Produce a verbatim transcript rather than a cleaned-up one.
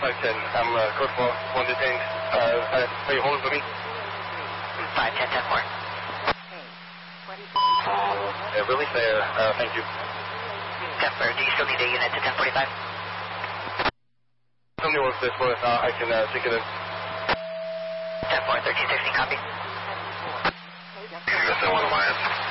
five ten. I'm uh, code for one detained. Uh, uh, are you holding for me? five ten ten four. Yeah, really fair. Uh, thank you. ten four, do you still need a unit to ten forty-five? Somebody wants this for us. Uh, I can uh, take it in. ten four, thirteen sixteen, copy. That's one Alliance.